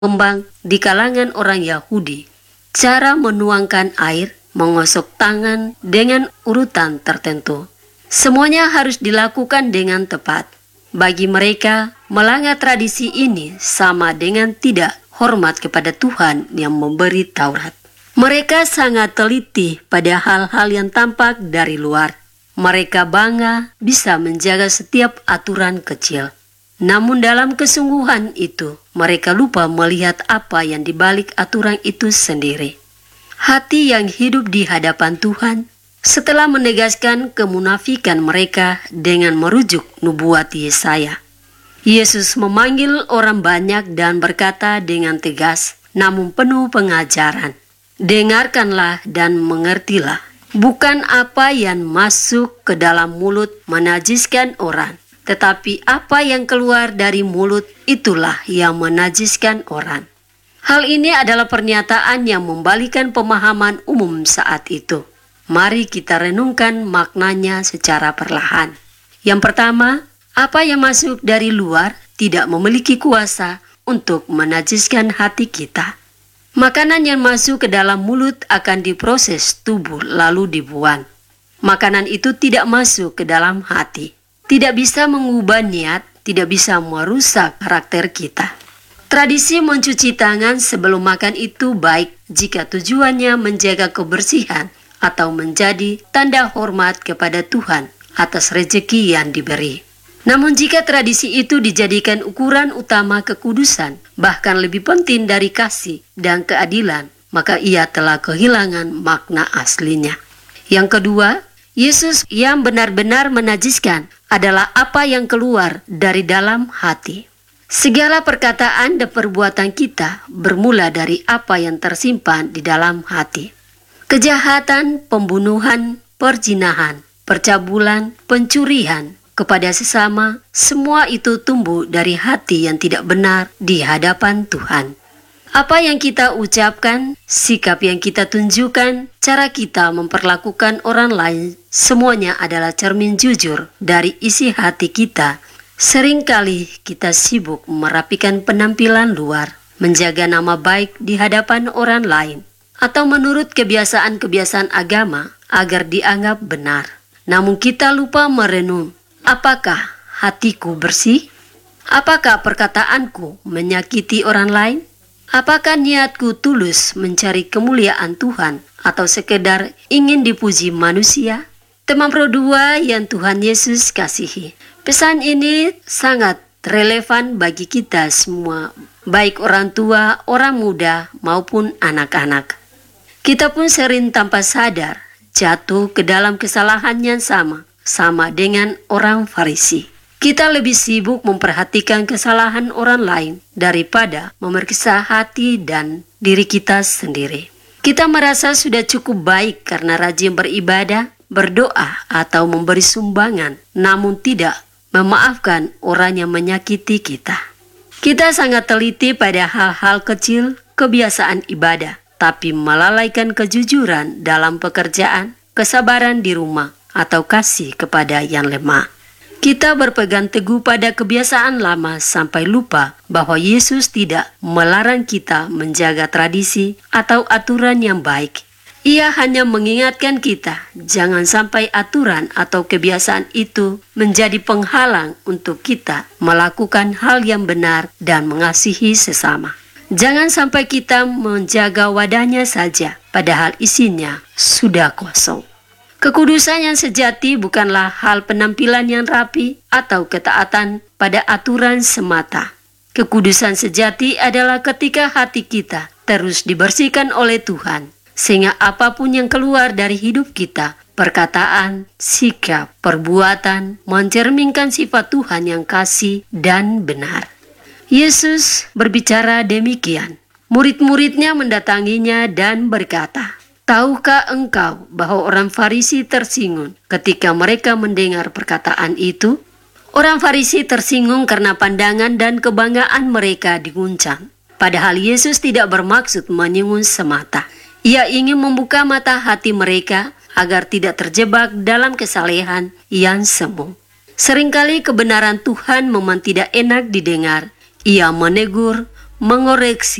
berkembang di kalangan orang Yahudi. Cara menuangkan air, menggosok tangan dengan urutan tertentu. Semuanya harus dilakukan dengan tepat. Bagi mereka, melanggar tradisi ini sama dengan tidak hormat kepada Tuhan yang memberi Taurat. Mereka sangat teliti pada hal-hal yang tampak dari luar. Mereka bangga bisa menjaga setiap aturan kecil. Namun dalam kesungguhan itu, mereka lupa melihat apa yang dibalik aturan itu sendiri. Hati yang hidup di hadapan Tuhan setelah menegaskan kemunafikan mereka dengan merujuk nubuat Yesaya. Yesus memanggil orang banyak dan berkata dengan tegas, namun penuh pengajaran. Dengarkanlah dan mengertilah. Bukan apa yang masuk ke dalam mulut menajiskan orang, tetapi apa yang keluar dari mulut itulah yang menajiskan orang. Hal ini adalah pernyataan yang membalikan pemahaman umum saat itu. Mari kita renungkan maknanya secara perlahan. Yang pertama, apa yang masuk dari luar tidak memiliki kuasa untuk menajiskan hati kita. Makanan yang masuk ke dalam mulut akan diproses tubuh lalu dibuang. Makanan itu tidak masuk ke dalam hati. Tidak bisa mengubah niat, tidak bisa merusak karakter kita. Tradisi mencuci tangan sebelum makan itu baik jika tujuannya menjaga kebersihan atau menjadi tanda hormat kepada Tuhan atas rezeki yang diberi. Namun jika tradisi itu dijadikan ukuran utama kekudusan, bahkan lebih penting dari kasih dan keadilan, maka ia telah kehilangan makna aslinya. Yang kedua, Yesus yang benar-benar menajiskan adalah apa yang keluar dari dalam hati. Segala perkataan dan perbuatan kita bermula dari apa yang tersimpan di dalam hati. Kejahatan, pembunuhan, perzinahan, percabulan, pencurian kepada sesama, semua itu tumbuh dari hati yang tidak benar di hadapan Tuhan. Apa yang kita ucapkan, sikap yang kita tunjukkan, cara kita memperlakukan orang lain, semuanya adalah cermin jujur dari isi hati kita. Seringkali kita sibuk merapikan penampilan luar, menjaga nama baik di hadapan orang lain, atau menurut kebiasaan-kebiasaan agama agar dianggap benar. Namun kita lupa merenung, apakah hatiku bersih? Apakah perkataanku menyakiti orang lain? Apakah niatku tulus mencari kemuliaan Tuhan atau sekedar ingin dipuji manusia? Teman Pro 2 yang Tuhan Yesus kasihi, pesan ini sangat relevan bagi kita semua, baik orang tua, orang muda, maupun anak-anak. Kita pun sering tanpa sadar jatuh ke dalam kesalahan yang sama dengan orang Farisi. Kita lebih sibuk memperhatikan kesalahan orang lain daripada memeriksa hati dan diri kita sendiri. Kita merasa sudah cukup baik karena rajin beribadah, berdoa, atau memberi sumbangan, namun tidak memaafkan orang yang menyakiti kita. Kita sangat teliti pada hal-hal kecil, kebiasaan ibadah, tapi melalaikan kejujuran dalam pekerjaan, kesabaran di rumah, atau kasih kepada yang lemah. Kita berpegang teguh pada kebiasaan lama sampai lupa bahwa Yesus tidak melarang kita menjaga tradisi atau aturan yang baik. Ia hanya mengingatkan kita, jangan sampai aturan atau kebiasaan itu menjadi penghalang untuk kita melakukan hal yang benar dan mengasihi sesama. Jangan sampai kita menjaga wadahnya saja, padahal isinya sudah kosong. Kekudusan yang sejati bukanlah hal penampilan yang rapi atau ketaatan pada aturan semata. Kekudusan sejati adalah ketika hati kita terus dibersihkan oleh Tuhan, sehingga apapun yang keluar dari hidup kita, perkataan, sikap, perbuatan, mencerminkan sifat Tuhan yang kasih dan benar. Yesus berbicara demikian. Murid-muridnya mendatanginya dan berkata, "Tahukah engkau bahwa orang Farisi tersinggung ketika mereka mendengar perkataan itu?" Orang Farisi tersinggung karena pandangan dan kebanggaan mereka diguncang. Padahal Yesus tidak bermaksud menyinggung semata. Ia ingin membuka mata hati mereka agar tidak terjebak dalam kesalehan yang semu. Seringkali kebenaran Tuhan memang tidak enak didengar. Ia menegur, mengoreksi